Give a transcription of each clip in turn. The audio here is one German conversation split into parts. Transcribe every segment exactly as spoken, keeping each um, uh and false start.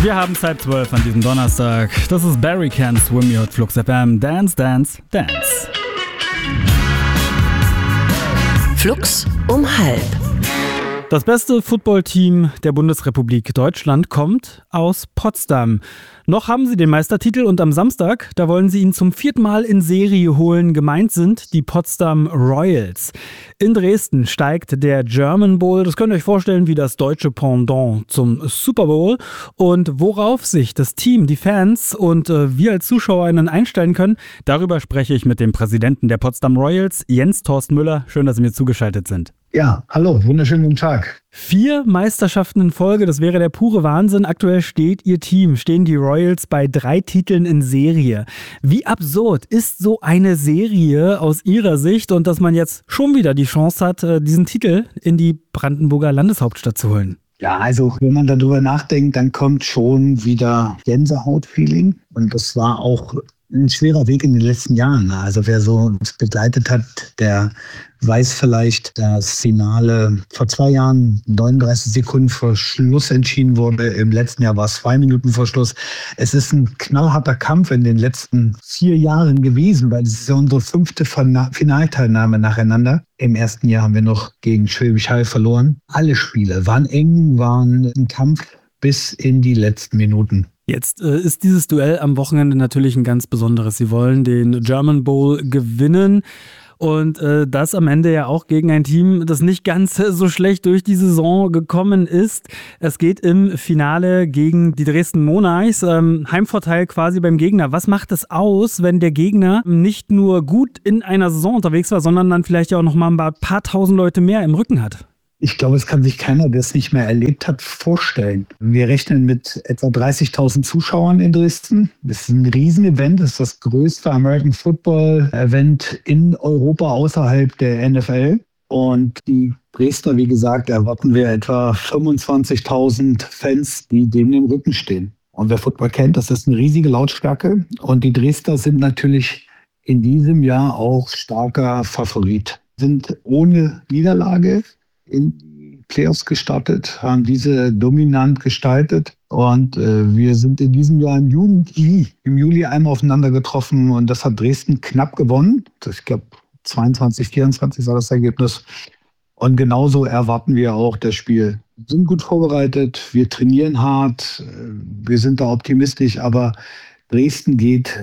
Wir haben es halb zwölf an diesem Donnerstag. Das ist Barry Can't Swim You at Flux F M. Dance, Dance, Dance. Flux um halb. Das beste Footballteam der Bundesrepublik Deutschland kommt aus Potsdam. Noch haben sie den Meistertitel und am Samstag, da wollen sie ihn zum vierten Mal in Serie holen. Gemeint sind die Potsdam Royals. In Dresden steigt der German Bowl. Das könnt ihr euch vorstellen wie das deutsche Pendant zum Super Bowl. Und worauf sich das Team, die Fans und äh, wir als ZuschauerInnen einstellen können, darüber spreche ich mit dem Präsidenten der Potsdam Royals, Jens Thorsten Müller. Schön, dass Sie mir zugeschaltet sind. Ja, hallo, wunderschönen guten Tag. Vier Meisterschaften in Folge, das wäre der pure Wahnsinn. Aktuell steht Ihr Team, stehen die Royals bei drei Titeln in Serie. Wie absurd ist so eine Serie aus Ihrer Sicht und dass man jetzt schon wieder die Chance hat, diesen Titel in die Brandenburger Landeshauptstadt zu holen? Ja, also wenn man darüber nachdenkt, dann kommt schon wieder Gänsehaut-Feeling. Und das war auch ein schwerer Weg in den letzten Jahren. Also wer so uns begleitet hat, der weiß vielleicht, das Finale vor zwei Jahren neununddreißig Sekunden vor Schluss entschieden wurde. Im letzten Jahr war es zwei Minuten vor Schluss. Es ist ein knallharter Kampf in den letzten vier Jahren gewesen, weil es ist ja unsere fünfte Finalteilnahme nacheinander. Im ersten Jahr haben wir noch gegen Schwäbisch Hall verloren. Alle Spiele waren eng, waren ein Kampf bis in die letzten Minuten. Jetzt äh, ist dieses Duell am Wochenende natürlich ein ganz besonderes. Sie wollen den German Bowl gewinnen und äh, das am Ende ja auch gegen ein Team, das nicht ganz so schlecht durch die Saison gekommen ist. Es geht im Finale gegen die Dresden Monarchs. Ähm, Heimvorteil quasi beim Gegner. Was macht es aus, wenn der Gegner nicht nur gut in einer Saison unterwegs war, sondern dann vielleicht ja auch noch mal ein paar, paar tausend Leute mehr im Rücken hat? Ich glaube, es kann sich keiner, der es nicht mehr erlebt hat, vorstellen. Wir rechnen mit etwa dreißigtausend Zuschauern in Dresden. Das ist ein Riesenevent. Das ist das größte American Football Event in Europa außerhalb der N F L. Und die Dresdner, wie gesagt, erwarten wir etwa fünfundzwanzigtausend Fans, die dem im Rücken stehen. Und wer Football kennt, das ist eine riesige Lautstärke. Und die Dresdner sind natürlich in diesem Jahr auch starker Favorit. Sind ohne Niederlage in die Playoffs gestartet, haben diese dominant gestaltet und äh, wir sind in diesem Jahr im Juli, im Juli einmal aufeinander getroffen und das hat Dresden knapp gewonnen. Ich glaube zweiundzwanzig vierundzwanzig war das Ergebnis und genauso erwarten wir auch das Spiel. Wir sind gut vorbereitet, wir trainieren hart, wir sind da optimistisch, aber Dresden geht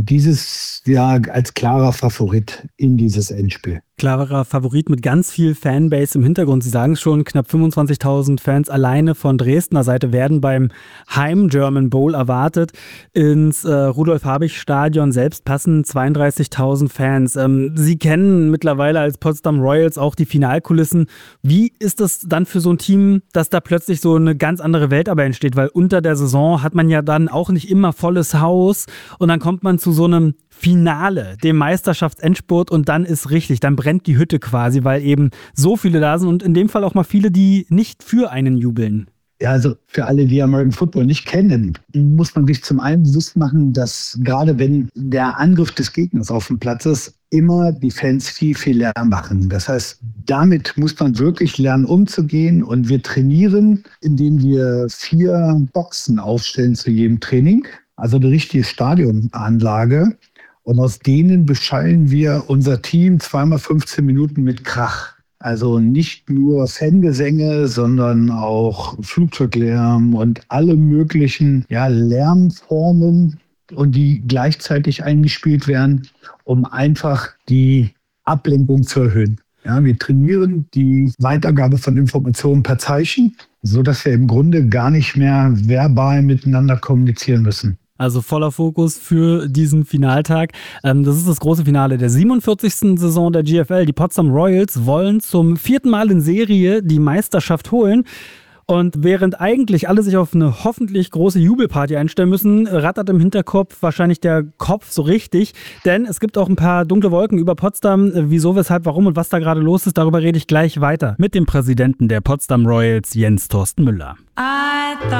dieses Jahr als klarer Favorit in dieses Endspiel. Klarer Favorit mit ganz viel Fanbase im Hintergrund. Sie sagen es schon, knapp fünfundzwanzigtausend Fans alleine von Dresdner Seite werden beim Heim-German Bowl erwartet. Ins äh, Rudolf-Habich-Stadion selbst passen zweiunddreißigtausend Fans. Ähm, Sie kennen mittlerweile als Potsdam Royals auch die Finalkulissen. Wie ist das dann für so ein Team, dass da plötzlich so eine ganz andere Welt aber entsteht? Weil unter der Saison hat man ja dann auch nicht immer volles Haus und dann kommt man zu so einem Finale, dem Meisterschaftsendspurt und dann ist richtig, dann brennt die Hütte quasi, weil eben so viele da sind und in dem Fall auch mal viele, die nicht für einen jubeln. Ja, also für alle, die American Football nicht kennen, muss man sich zum einen bewusst machen, dass gerade wenn der Angriff des Gegners auf dem Platz ist, immer die Fans viel, viel Lärm machen. Das heißt, damit muss man wirklich lernen, umzugehen und wir trainieren, indem wir vier Boxen aufstellen zu jedem Training, also eine richtige Stadionanlage. Und aus denen beschallen wir unser Team zweimal fünfzehn Minuten mit Krach. Also nicht nur Fangesänge, sondern auch Flugzeuglärm und alle möglichen ja, Lärmformen, und die gleichzeitig eingespielt werden, um einfach die Ablenkung zu erhöhen. Ja, wir trainieren die Weitergabe von Informationen per Zeichen, sodass wir im Grunde gar nicht mehr verbal miteinander kommunizieren müssen. Also voller Fokus für diesen Finaltag. Ähm, das ist das große Finale der siebenundvierzigsten Saison der G F L. Die Potsdam Royals wollen zum vierten Mal in Serie die Meisterschaft holen. Und während eigentlich alle sich auf eine hoffentlich große Jubelparty einstellen müssen, rattert im Hinterkopf wahrscheinlich der Kopf so richtig. Denn es gibt auch ein paar dunkle Wolken über Potsdam. Wieso, weshalb, warum und was da gerade los ist, darüber rede ich gleich weiter mit dem Präsidenten der Potsdam Royals, Jens Thorsten Müller.